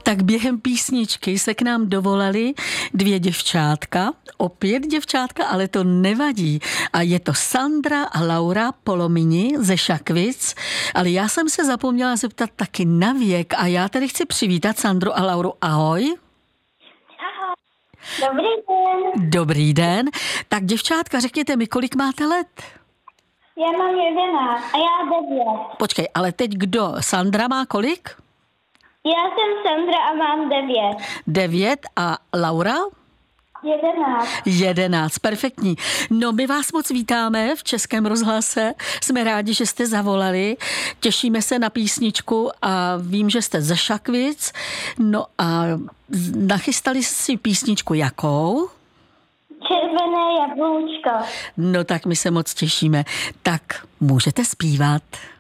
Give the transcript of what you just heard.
Tak během písničky se k nám dovolali 2 děvčátka, opět děvčátka, ale to nevadí. A je to Sandra a Laura Polomini ze Šakvic, ale já jsem se zapomněla zeptat taky na věk a já tady chci přivítat Sandru a Lauru. Ahoj. Ahoj. Dobrý den. Dobrý den. Tak děvčátka, řekněte mi, kolik máte let? Já mám 11 a já 9. Počkej, ale teď kdo? Sandra má kolik? Já jsem Sandra a mám 9. 9 a Laura? 11. 11, perfektní. No, my vás moc vítáme v Českém rozhlase. Jsme rádi, že jste zavolali. Těšíme se na písničku a vím, že jste ze Šakvic. No a nachystali si písničku jakou? Červené jablůčko. No tak my se moc těšíme. Tak můžete zpívat.